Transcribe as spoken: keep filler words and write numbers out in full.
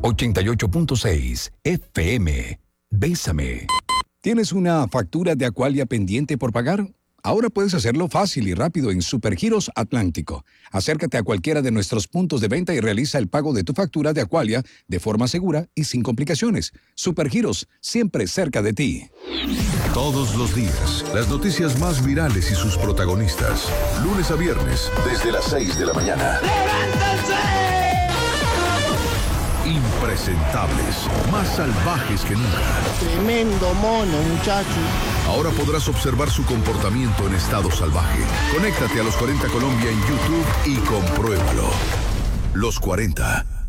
ochenta y ocho punto seis F M. Bésame. ¿Tienes una factura de Aqualia pendiente por pagar? Ahora puedes hacerlo fácil y rápido en Supergiros Atlántico. Acércate a cualquiera de nuestros puntos de venta y realiza el pago de tu factura de Aqualia de forma segura y sin complicaciones. Supergiros, siempre cerca de ti. Todos los días, las noticias más virales y sus protagonistas. Lunes a viernes, desde las seis de la mañana. ¡Levántense! Impresentables, más salvajes que nunca. Tremendo mono, muchacho. Ahora podrás observar su comportamiento en estado salvaje. Conéctate a Los cuarenta Colombia en YouTube y compruébalo. Los cuarenta.